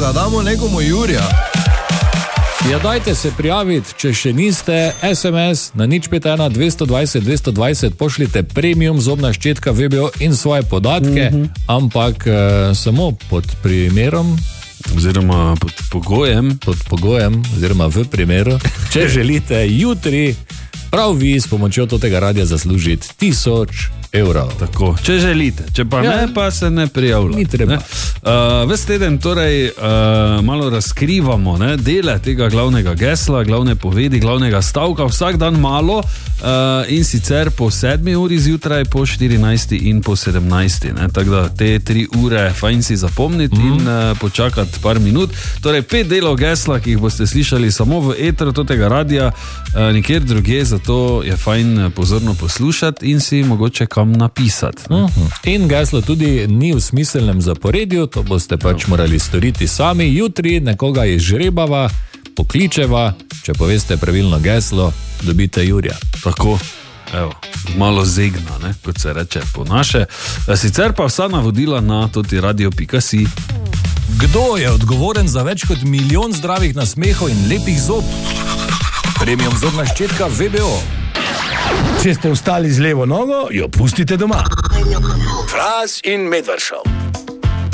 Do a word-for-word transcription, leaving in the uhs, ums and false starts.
da damo nekomu Jurija. Ja, dajte se prijaviti, če še niste. es em es na nič pet ena dvesto dvajset dvesto dvajset pošljite premium zobna ščetka V B O in svoje podatke, mm-hmm. ampak uh, samo pod primerom oziroma pod pogojem, pod pogojem oziroma v primeru, če želite jutri prav vi s pomočjo tega radia zaslužiti tisoč evrov. Tako, če želite, če pa ja. ne, pa se ne prijavljate. Ni treba. Uh, ves teden torej uh, malo razkrivamo ne, dele tega glavnega gesla, glavne povedi, glavnega stavka, vsak dan malo uh, in sicer po sedmi uri zjutraj, po štirinajsti in po sedemnajsti. Ne, tako da te tri ure fajn si zapomniti mm. in uh, počakati par minut. Torej pet delov gesla, ki jih boste slišali samo v etru tega radia, uh, nikjer drugje, zato je fajn pozorno poslušati in si mogoče kam napisati. Uh-huh. In geslo tudi ni v smiselnem zaporedju, to boste pač morali storiti sami. Jutri nekoga izžrebava, pokličeva, če poveste pravilno geslo, dobite Jurija. Tako, evo, malo zegna, ne, kot se reče po naše. Sicer pa vsa navodila na totiradio pika si. Kdo je odgovoren za več kot milijon zdravih nasmehov in lepih zob? Premium zobna ščetka V B O. Če ste vstali z levo nogo, jo pustite doma. Fras in Medvard Show.